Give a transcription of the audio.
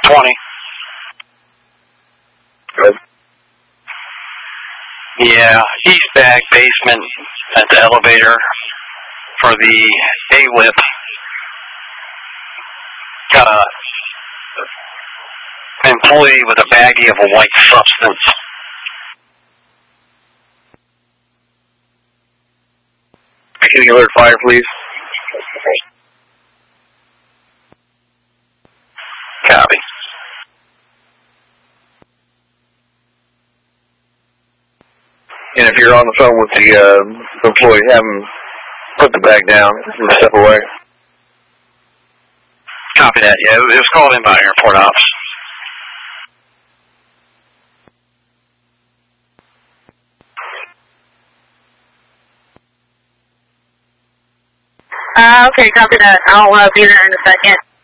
20. Good. Yeah, east back basement at the elevator for the A-lift. Got a employee with a baggie of a white substance. Can you alert fire, please? Copy. And if you're on the phone with the employee, have him put the bag down and step away. Copy that. Yeah, it was called in by airport ops. Okay, copy that. I'll be there in a second.